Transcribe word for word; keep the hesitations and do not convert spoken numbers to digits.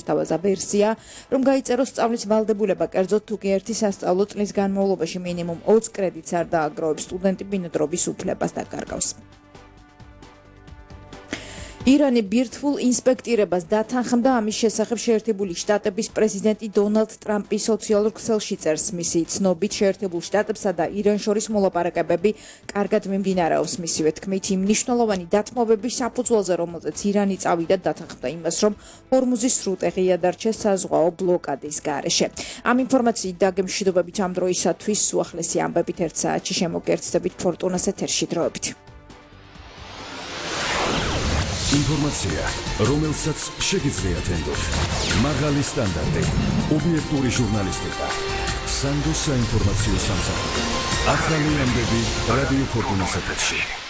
მოსთავაზა ვერსია, რომ გაიწეროს სწავლის ვალდებულება, კერძოდ თუ კი ერთი სასწავლო წლის განმავლობაში მინიმუმ ოცი კრედიტს არ დააგროვებს, სტუდენტი ბინადრობის უფლებას დაკარგავს. ირანი ბირთვულ ინსპექტირებას დათანხმდა, ამის შესახებ შეერთებული შტატების პრეზიდენტი დონალდ ტრამპი სოციალურ ქსელში წერს. მისი ცნობით შეერთებულ შტატებსა და ირანს შორის მოლაპარაკებები კარგად მიმდინარეობს. მისივე თქმით, იმ მნიშვნელოვანი დათმობების საფუძველზე, რომელზეც ირანი წავიდა, დათანხმდა იმას, რომ ჰორმუზის სრუტე ღია დარჩეს საზღვაო ბლოკადის გარეშე. ამ ინფორმაციით და გემშვიდობებით ამ დროისათვის უახლესი ამბებით ერთ საათში შემოგკეთებით ფორტუნას ეთერში დროებით. ინფორმაცია, რომელსაც შეგიძლიათ ენდოთ. მაღალი სტანდარტი, ობიექტური ჟურნალისტიკა. სანდოს საინფორმაციო სამსახური. ახალი ამბები რადიო ფორტუნას ეთერში.